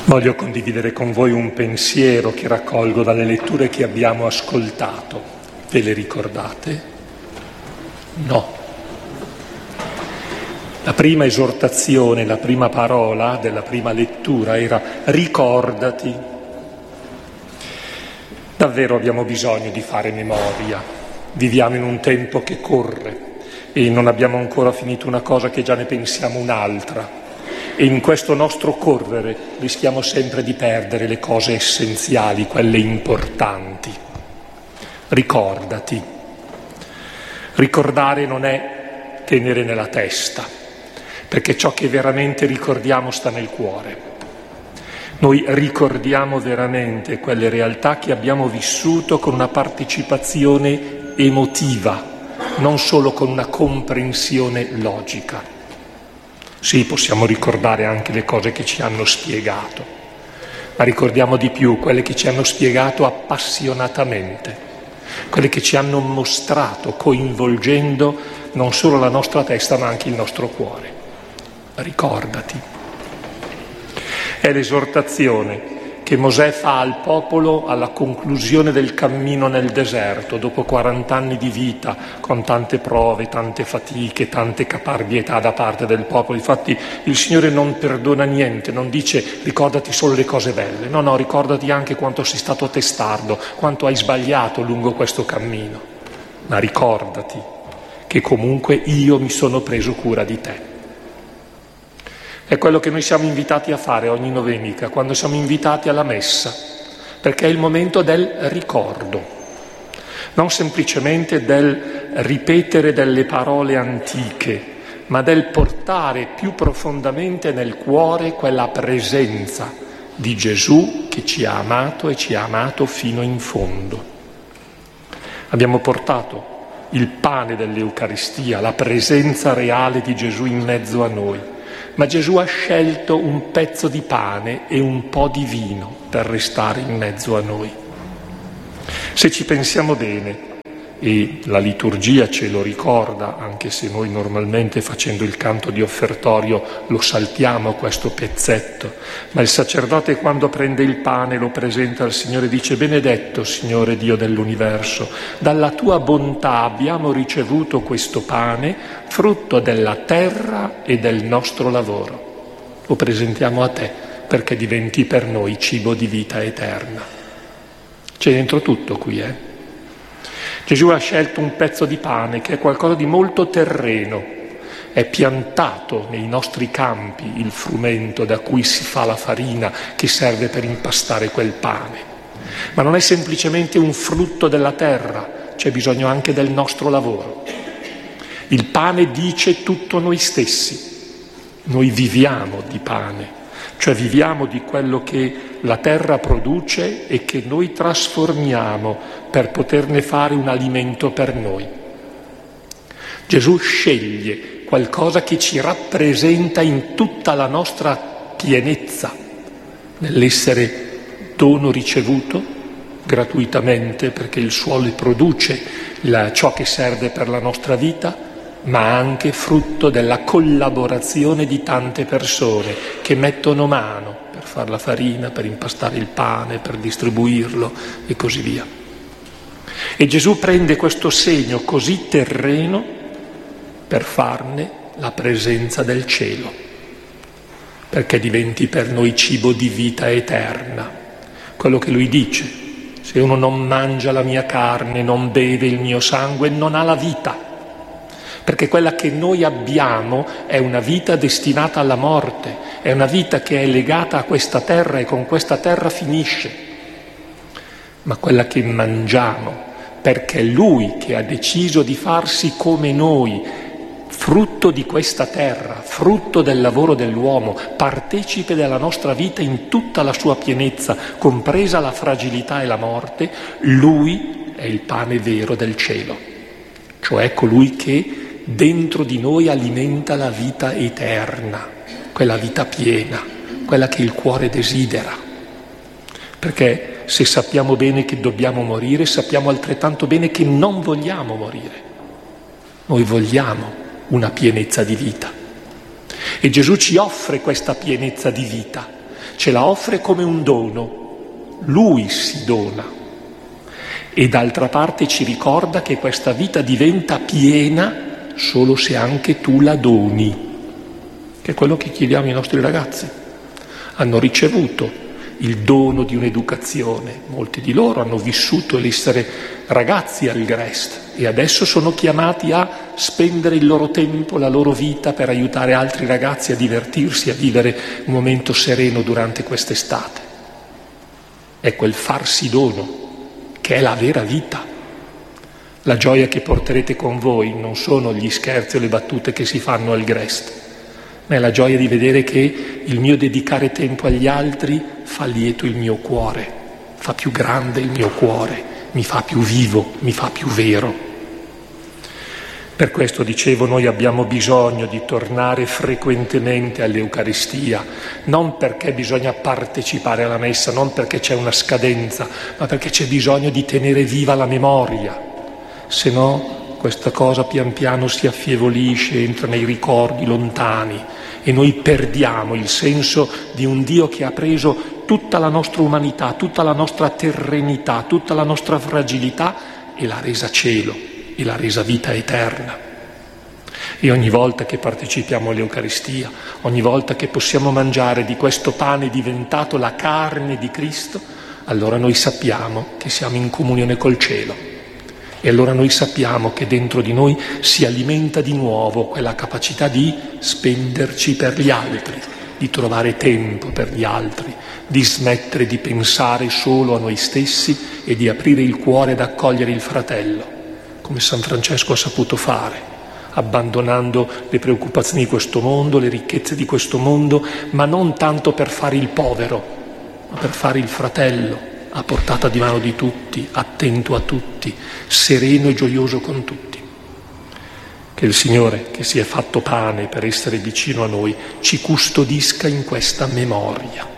Voglio condividere con voi un pensiero che raccolgo dalle letture che abbiamo ascoltato. Ve le ricordate? No. La prima esortazione, la prima parola della prima lettura era ricordati. Davvero abbiamo bisogno di fare memoria. Viviamo in un tempo che corre e non abbiamo ancora finito una cosa che già ne pensiamo un'altra. E in questo nostro correre rischiamo sempre di perdere le cose essenziali, quelle importanti. Ricordati. Ricordare non è tenere nella testa, perché ciò che veramente ricordiamo sta nel cuore. Noi ricordiamo veramente quelle realtà che abbiamo vissuto con una partecipazione emotiva, non solo con una comprensione logica. Sì, possiamo ricordare anche le cose che ci hanno spiegato, ma ricordiamo di più quelle che ci hanno spiegato appassionatamente, quelle che ci hanno mostrato, coinvolgendo non solo la nostra testa ma anche il nostro cuore. Ricordati. È l'esortazione che Mosè fa al popolo alla conclusione del cammino nel deserto, dopo 40 anni di vita, con tante prove, tante fatiche, tante caparbietà da parte del popolo. Infatti il Signore non perdona niente, non dice ricordati solo le cose belle, no, ricordati anche quanto sei stato testardo, quanto hai sbagliato lungo questo cammino, ma ricordati che comunque io mi sono preso cura di te. È quello che noi siamo invitati a fare ogni domenica, quando siamo invitati alla messa, perché è il momento del ricordo, non semplicemente del ripetere delle parole antiche, ma del portare più profondamente nel cuore quella presenza di Gesù che ci ha amato e ci ha amato fino in fondo. Abbiamo portato il pane dell'Eucaristia, la presenza reale di Gesù in mezzo a noi. Ma Gesù ha scelto un pezzo di pane e un po' di vino per restare in mezzo a noi. Se ci pensiamo bene, e la liturgia ce lo ricorda, anche se noi normalmente facendo il canto di offertorio lo saltiamo questo pezzetto, ma il sacerdote quando prende il pane lo presenta al Signore dice: benedetto Signore Dio dell'universo, dalla tua bontà abbiamo ricevuto questo pane, frutto della terra e del nostro lavoro. Lo presentiamo a te perché diventi per noi cibo di vita eterna. C'è dentro tutto qui, Gesù ha scelto un pezzo di pane che è qualcosa di molto terreno, è piantato nei nostri campi il frumento da cui si fa la farina che serve per impastare quel pane. Ma non è semplicemente un frutto della terra, c'è bisogno anche del nostro lavoro. Il pane dice tutto noi stessi, noi viviamo di pane, cioè viviamo di quello che la terra produce e che noi trasformiamo per poterne fare un alimento per noi. Gesù sceglie qualcosa che ci rappresenta in tutta la nostra pienezza, nell'essere dono ricevuto gratuitamente perché il suolo produce ciò che serve per la nostra vita, ma anche frutto della collaborazione di tante persone che mettono mano per fare la farina, per impastare il pane, per distribuirlo e così via. E Gesù prende questo segno così terreno per farne la presenza del cielo, perché diventi per noi cibo di vita eterna. Quello che lui dice: se uno non mangia la mia carne, non beve il mio sangue, non ha la vita. Perché quella che noi abbiamo è una vita destinata alla morte, è una vita che è legata a questa terra e con questa terra finisce. Ma quella che mangiamo, perché è Lui che ha deciso di farsi come noi, frutto di questa terra, frutto del lavoro dell'uomo, partecipe della nostra vita in tutta la sua pienezza, compresa la fragilità e la morte, Lui è il pane vero del cielo, cioè colui che dentro di noi alimenta la vita eterna, quella vita piena, quella che il cuore desidera. Perché se sappiamo bene che dobbiamo morire, sappiamo altrettanto bene che non vogliamo morire. Noi vogliamo una pienezza di vita. E Gesù ci offre questa pienezza di vita, ce la offre come un dono, Lui si dona. E d'altra parte ci ricorda che questa vita diventa piena solo se anche tu la doni, che è quello che chiediamo ai nostri ragazzi. Hanno ricevuto il dono di un'educazione, molti di loro hanno vissuto l'essere ragazzi al Grest e adesso sono chiamati a spendere il loro tempo, la loro vita per aiutare altri ragazzi a divertirsi, a vivere un momento sereno durante quest'estate. È quel farsi dono che è la vera vita. La gioia che porterete con voi non sono gli scherzi o le battute che si fanno al Grest, ma è la gioia di vedere che il mio dedicare tempo agli altri fa lieto il mio cuore, fa più grande il mio cuore, mi fa più vivo, mi fa più vero. Per questo, dicevo, noi abbiamo bisogno di tornare frequentemente all'Eucaristia, non perché bisogna partecipare alla messa, non perché c'è una scadenza, ma perché c'è bisogno di tenere viva la memoria, se no questa cosa pian piano si affievolisce, entra nei ricordi lontani e noi perdiamo il senso di un Dio che ha preso tutta la nostra umanità, tutta la nostra terrenità, tutta la nostra fragilità e l'ha resa cielo e l'ha resa vita eterna. E ogni volta che partecipiamo all'Eucaristia, ogni volta che possiamo mangiare di questo pane diventato la carne di Cristo, allora noi sappiamo che siamo in comunione col cielo. E allora noi sappiamo che dentro di noi si alimenta di nuovo quella capacità di spenderci per gli altri, di trovare tempo per gli altri, di smettere di pensare solo a noi stessi e di aprire il cuore ad accogliere il fratello, come San Francesco ha saputo fare, abbandonando le preoccupazioni di questo mondo, le ricchezze di questo mondo, ma non tanto per fare il povero, ma per fare il fratello, a portata di mano di tutti, attento a tutti, sereno e gioioso con tutti. Che il Signore, che si è fatto pane per essere vicino a noi, ci custodisca in questa memoria.